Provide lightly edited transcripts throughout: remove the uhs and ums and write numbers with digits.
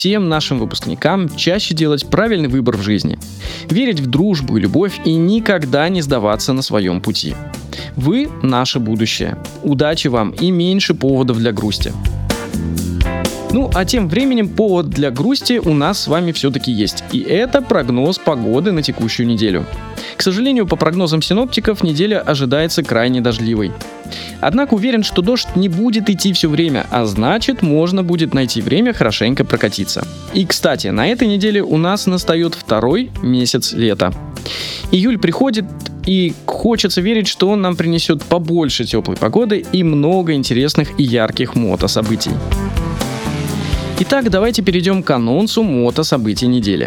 всем нашим выпускникам чаще делать правильный выбор в жизни, верить в дружбу и любовь и никогда не сдаваться на своем пути. Вы – наше будущее. Удачи вам и меньше поводов для грусти. А тем временем повод для грусти у нас с вами все-таки есть. И это прогноз погоды на текущую неделю. К сожалению, по прогнозам синоптиков, неделя ожидается крайне дождливой. Однако уверен, что дождь не будет идти все время, а значит, можно будет найти время хорошенько прокатиться. И, кстати, на этой неделе у нас настает второй месяц лета. Июль приходит, и хочется верить, что он нам принесет побольше теплой погоды и много интересных и ярких мотособытий. Итак, давайте перейдем к анонсу мотособытий недели.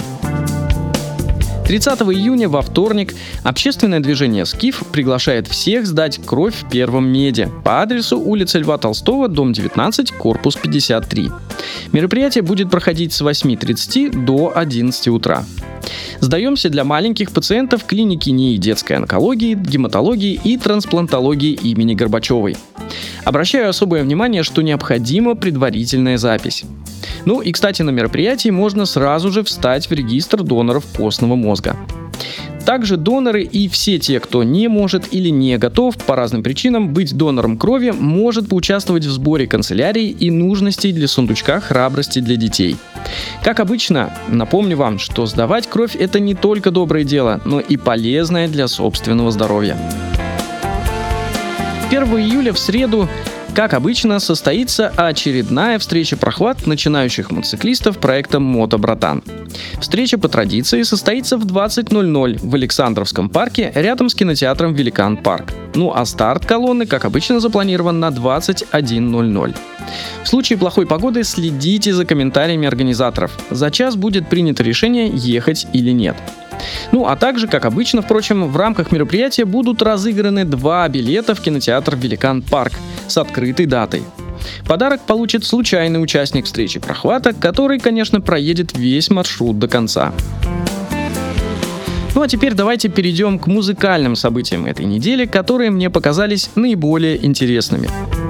30 июня во вторник общественное движение «Скиф» приглашает всех сдать кровь в Первом меде по адресу улица Льва Толстого, дом 19, корпус 53. Мероприятие будет проходить с 8:30 до 11 утра. Сдаемся для маленьких пациентов клиники НИИ детской онкологии, гематологии и трансплантологии имени Горбачевой. Обращаю особое внимание, что необходима предварительная запись. И, кстати, на мероприятии можно сразу же встать в регистр доноров костного мозга. Также доноры и все те, кто не может или не готов по разным причинам быть донором крови, может поучаствовать в сборе канцелярии и нужностей для сундучка храбрости для детей. Как обычно, напомню вам, что сдавать кровь – это не только доброе дело, но и полезное для собственного здоровья. 1 июля в среду, как обычно, состоится очередная встреча прохват начинающих мотоциклистов проекта «Мото Братан». Встреча по традиции состоится в 20:00 в Александровском парке рядом с кинотеатром «Великан Парк». А старт колонны, как обычно, запланирован на 21:00. В случае плохой погоды следите за комментариями организаторов. За час будет принято решение, ехать или нет. А также, как обычно, впрочем, в рамках мероприятия будут разыграны 2 билета в кинотеатр «Великан Парк» с открытой датой. Подарок получит случайный участник встречи прохвата, который, конечно, проедет весь маршрут до конца. А теперь давайте перейдем к музыкальным событиям этой недели, которые мне показались наиболее интересными.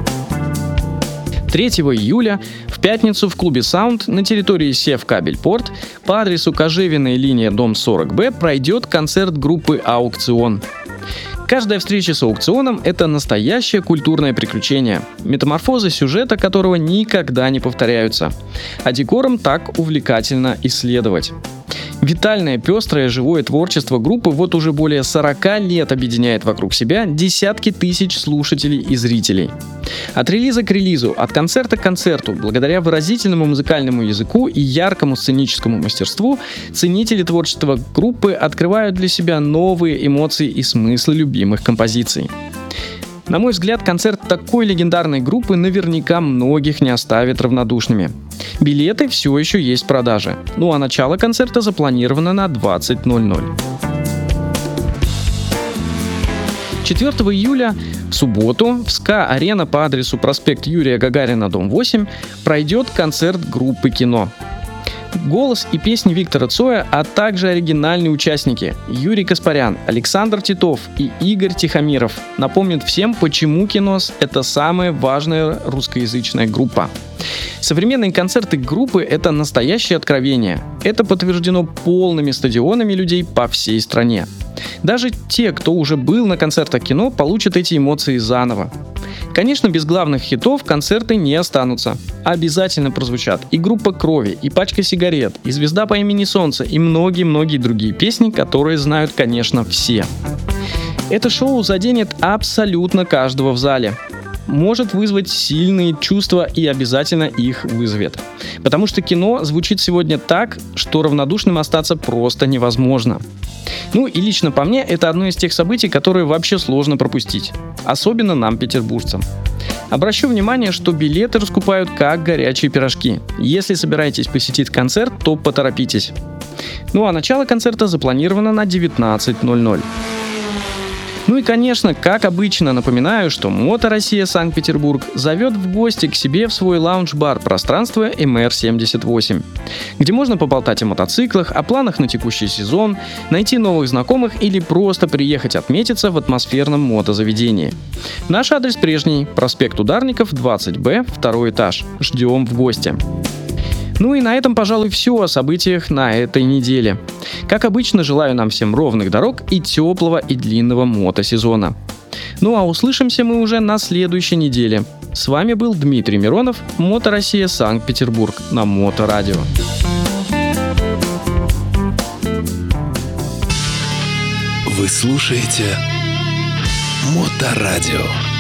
3 июля в пятницу в клубе «Саунд» на территории СЕВ «Кабельпорт» по адресу Кожевенная линия, дом 40Б пройдет концерт группы «Аукцион». Каждая встреча с аукционом – это настоящее культурное приключение, метаморфозы сюжета которого никогда не повторяются, а декором так увлекательно исследовать. Витальное, пестрое, живое творчество группы вот уже более 40 лет объединяет вокруг себя десятки тысяч слушателей и зрителей. От релиза к релизу, от концерта к концерту, благодаря выразительному музыкальному языку и яркому сценическому мастерству, ценители творчества группы открывают для себя новые эмоции и смыслы любимых композиций. На мой взгляд, концерт такой легендарной группы наверняка многих не оставит равнодушными. Билеты все еще есть в продаже, а начало концерта запланировано на 20:00. 4 июля в субботу в СКА-арена по адресу проспект Юрия Гагарина, дом 8 пройдет концерт группы «Кино». Голос и песни Виктора Цоя, а также оригинальные участники Юрий Каспарян, Александр Титов и Игорь Тихомиров напомнят всем, почему «Кинос» — это самая важная русскоязычная группа. Современные концерты группы — это настоящее откровение. Это подтверждено полными стадионами людей по всей стране. Даже те, кто уже был на концертах «Кино», получат эти эмоции заново. Конечно, без главных хитов концерты не останутся. Обязательно прозвучат и группа «Крови», и «Пачка сигарет», и «Звезда по имени Солнце», и многие-многие другие песни, которые знают, конечно, все. Это шоу заденет абсолютно каждого в зале. Может вызвать сильные чувства и обязательно их вызовет. Потому что «Кино» звучит сегодня так, что равнодушным остаться просто невозможно. И лично по мне, это одно из тех событий, которые вообще сложно пропустить. Особенно нам, петербуржцам. Обращу внимание, что билеты раскупают как горячие пирожки. Если собираетесь посетить концерт, то поторопитесь. А начало концерта запланировано на 19:00. И, конечно, как обычно, напоминаю, что Мото Россия Санкт-Петербург зовет в гости к себе в свой лаунж-бар пространство МР-78, где можно поболтать о мотоциклах, о планах на текущий сезон, найти новых знакомых или просто приехать отметиться в атмосферном мотозаведении. Наш адрес прежний: проспект Ударников, 20Б, 2 этаж. Ждем в гости. Ну и на этом, пожалуй, все о событиях на этой неделе. Как обычно, желаю нам всем ровных дорог и теплого и длинного мотосезона. Ну а услышимся мы уже на следующей неделе. С вами был Дмитрий Миронов, Мото Россия, Санкт-Петербург, на Моторадио. Вы слушаете Моторадио.